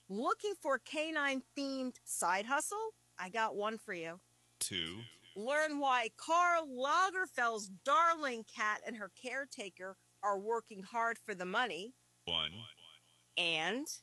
Looking for a canine-themed side hustle? I got one for you. 2, Learn why Karl Lagerfeld's darling cat and her caretaker are working hard for the money. 1, And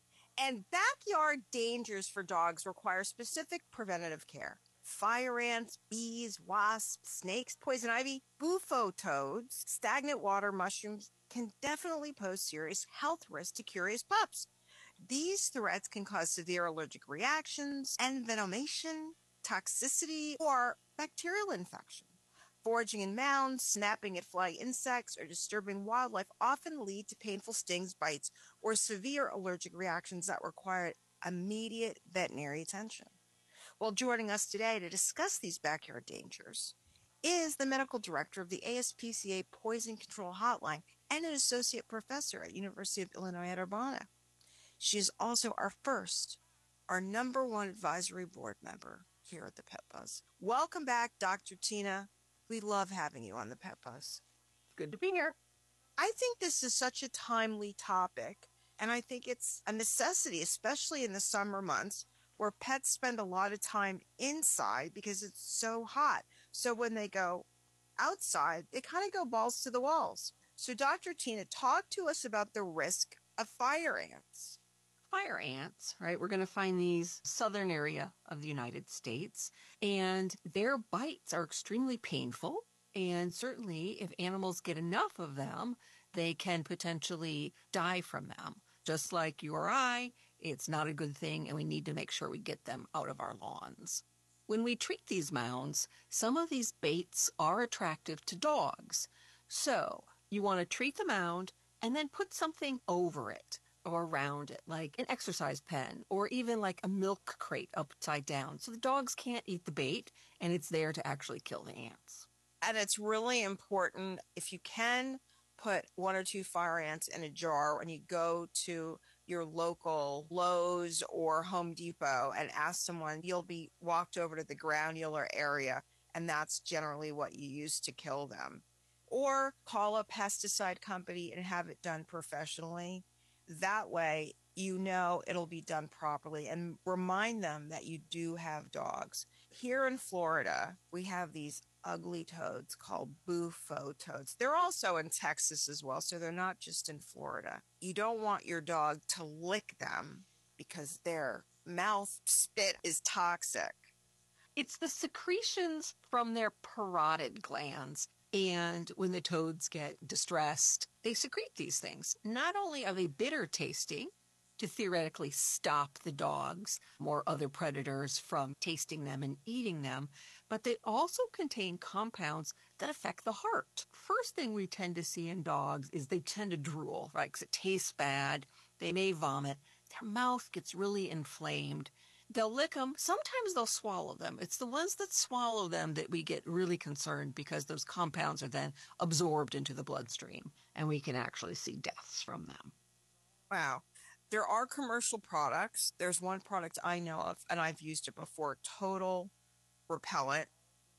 backyard dangers for dogs require specific preventative care. Fire ants, bees, wasps, snakes, poison ivy, bufo toads, stagnant water mushrooms can definitely pose serious health risks to curious pups. These threats can cause severe allergic reactions, envenomation, toxicity, or bacterial infection. Foraging in mounds, snapping at flying insects, or disturbing wildlife often lead to painful stings, bites, or severe allergic reactions that require immediate veterinary attention. Well, joining us today to discuss these backyard dangers is the medical director of the ASPCA Poison Control Hotline and an associate professor at University of Illinois at Urbana. She is also our number one advisory board member here at the Pet Buzz. Welcome back, Dr. Tina. We love having you on the Pet Buzz. Good to be here. I think this is such a timely topic, and I think it's a necessity, especially in the summer months where pets spend a lot of time inside because it's so hot. So when they go outside, they kind of go balls to the walls. So Dr. Tina, talk to us about the risk of fire ants. Fire ants, right? We're going to find these southern area of the United States, and their bites are extremely painful. And certainly if animals get enough of them, they can potentially die from them. Just like you or I, it's not a good thing, and we need to make sure we get them out of our lawns. When we treat these mounds, some of these baits are attractive to dogs. So you want to treat the mound and then put something over it or around it, like an exercise pen or even like a milk crate upside down. So the dogs can't eat the bait, and it's there to actually kill the ants. And it's really important, if you can, put 1 or 2 fire ants in a jar when you go to your local Lowe's or Home Depot and ask someone. You'll be walked over to the granular area, and that's generally what you use to kill them. Or call a pesticide company and have it done professionally. That way, you know it'll be done properly, and remind them that you do have dogs. Here in Florida, we have these ugly toads called bufo toads. They're also in Texas as well, so they're not just in Florida. You don't want your dog to lick them because their mouth spit is toxic. It's the secretions from their parotid glands. And when the toads get distressed, they secrete these things. Not only are they bitter tasting to theoretically stop the dogs or other predators from tasting them and eating them, but they also contain compounds that affect the heart. First thing we tend to see in dogs is they tend to drool, right? Because it tastes bad. They may vomit. Their mouth gets really inflamed. They'll lick them. Sometimes they'll swallow them. It's the ones that swallow them that we get really concerned, because those compounds are then absorbed into the bloodstream, and we can actually see deaths from them. Wow. There are commercial products. There's one product I know of, and I've used it before, Total Repellent,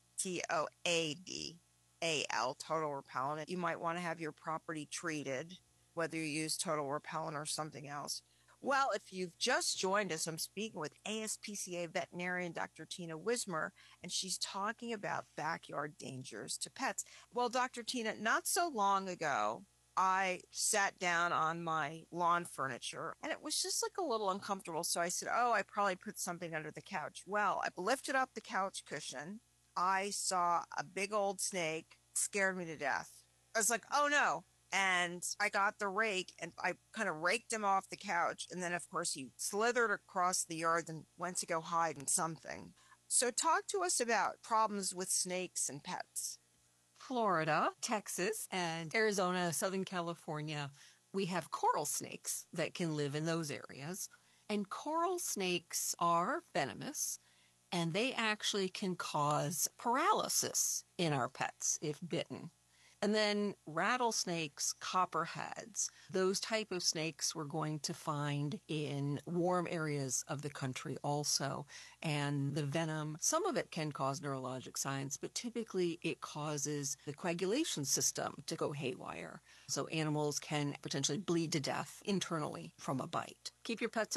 Toadal, Total Repellent. You might want to have your property treated, whether you use Total Repellent or something else. Well, if you've just joined us, I'm speaking with ASPCA veterinarian Dr. Tina Wismer, and she's talking about backyard dangers to pets. Well, Dr. Tina, not so long ago, I sat down on my lawn furniture, and it was just like a little uncomfortable. So I said, I probably put something under the couch. Well, I lifted up the couch cushion. I saw a big old snake. Scared me to death. I was like, oh no. And I got the rake, and I kind of raked him off the couch. And then, of course, he slithered across the yard and went to go hide in something. So talk to us about problems with snakes and pets. Florida, Texas, and Arizona, Southern California, we have coral snakes that can live in those areas. And coral snakes are venomous, and they actually can cause paralysis in our pets if bitten. And then rattlesnakes, copperheads, those type of snakes we're going to find in warm areas of the country also. And the venom, some of it can cause neurologic signs, but typically it causes the coagulation system to go haywire. So animals can potentially bleed to death internally from a bite. Keep your pets